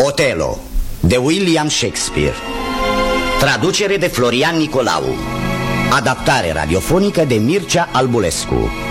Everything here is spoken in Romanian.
Otelo, de William Shakespeare. Traducere de Florian Nicolau. Adaptare radiofonică de Mircea Albulescu.